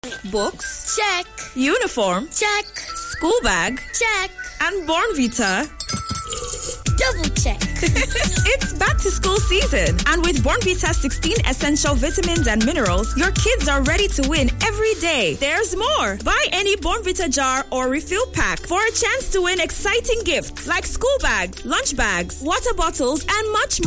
Books? Check. Uniform? Check. School bag? Check. And Bornvita? Double check. It's back to school season, and with Bornvita 16 essential vitamins and minerals, your kids are ready to win every day. There's more. Buy any Bornvita jar or refill pack for a chance to win exciting gifts like school bags, lunch bags, water bottles, and much more.